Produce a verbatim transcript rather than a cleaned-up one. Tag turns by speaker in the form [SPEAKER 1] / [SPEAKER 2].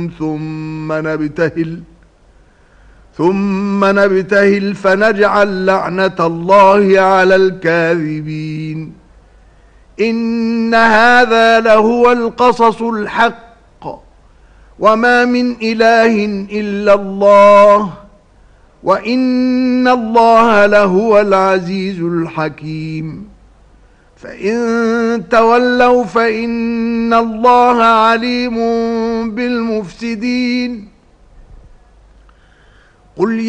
[SPEAKER 1] ثم نبتهل ثم نبتهل فنجعل لعنة الله على الكاذبين. إن هذا لهو القصص الحق وما من إله إلا الله وإن الله لهو العزيز الحكيم. فإن تولوا فإن الله عليم بالمفسدين. قل